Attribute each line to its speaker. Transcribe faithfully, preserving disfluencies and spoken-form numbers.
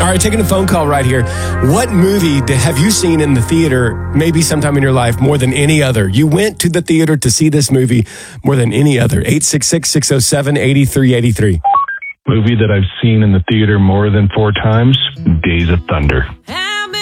Speaker 1: right, taking a phone call right here. What movie do, have you seen in the theater maybe sometime in your life more than any other? You went to the theater to see this movie more than any other. eight six six, six oh seven, eight three eight three.
Speaker 2: Movie that I've seen in the theater more than four times, Days of Thunder.